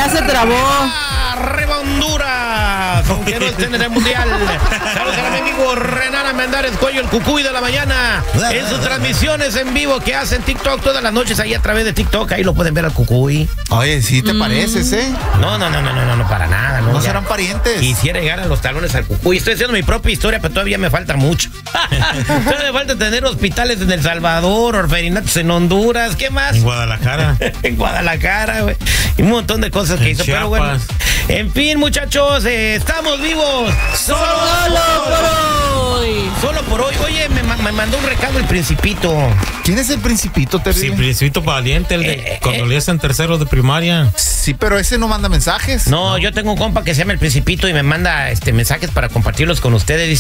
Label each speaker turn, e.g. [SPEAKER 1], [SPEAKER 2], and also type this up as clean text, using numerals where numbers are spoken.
[SPEAKER 1] Ya se trabó.
[SPEAKER 2] ¡Arriba Honduras! Aunque no estén en el mundial. Saludos a mi amigo Renan Armendáriz Cuello, el cucuy de la mañana. En sus transmisiones en vivo que hace en TikTok todas las noches, ahí a través de TikTok. Ahí lo pueden ver al cucuy.
[SPEAKER 3] Oye, sí te pareces, ¿eh?
[SPEAKER 2] No, para nada.
[SPEAKER 3] No serán parientes.
[SPEAKER 2] Quisiera llegar a los talones al cucuy. Estoy haciendo mi propia historia, pero todavía me falta mucho. Todavía me falta tener hospitales en El Salvador, orfanatos en Honduras. ¿Qué más?
[SPEAKER 4] En Guadalajara.
[SPEAKER 2] En Guadalajara, güey. Y un montón de cosas que hizo. Pero bueno, en fin, muchachos, estamos vivos. Solo por hoy. Solo por hoy. Oye, me mandó un recado el Principito.
[SPEAKER 3] ¿Quién es el Principito, Terrible?
[SPEAKER 4] Sí, Principito Valiente, el de cuando leías en tercero de primaria.
[SPEAKER 3] Sí, pero ese no manda mensajes.
[SPEAKER 2] No, yo tengo un compa que se llama el Principito y me manda mensajes para compartirlos con ustedes.